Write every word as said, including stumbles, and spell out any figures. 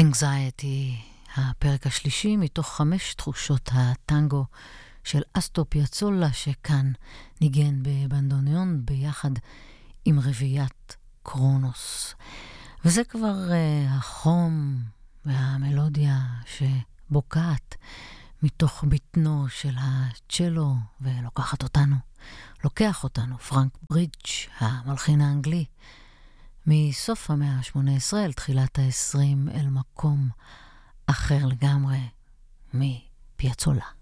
Anxiety, הפרק השלישי מתוך חמש תחושות הטנגו של אסטור פיאצולה, שכאן ניגן בבנדוניון ביחד עם רביעיית קרונוס. וזה כבר uh, החום והמלודיה שבוקעת מתוך בטנו של הצ'לו ולוקחת אותנו, לוקח אותנו פרנק ברידג', המלחין האנגלי, מסוף המאה ה-שמונה עשרה אל תחילת ה-עשרים אל מקום אחר לגמרי מפיאצולה.